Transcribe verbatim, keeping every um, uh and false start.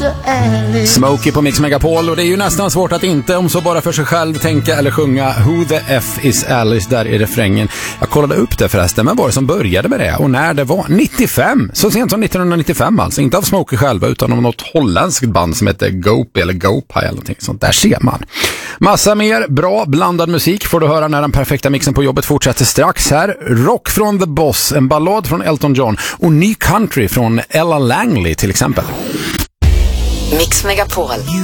Smokey på Mix Megapol, och det är ju nästan svårt att inte, om så bara för sig själv, tänka eller sjunga Who the F is Alice där i refrängen. Jag kollade upp det förresten, men var det som började med det och när det var? nittiofem, så sent som nittonhundranittiofem alltså, inte av Smokey själva utan av något holländskt band som heter Gope eller Gope eller någonting sånt. Där ser man. Massa mer bra blandad musik får du höra när den perfekta mixen på jobbet fortsätter strax här. Rock från The Boss, en ballad från Elton John och ny country från Ella Langley till exempel. Mix Megapol.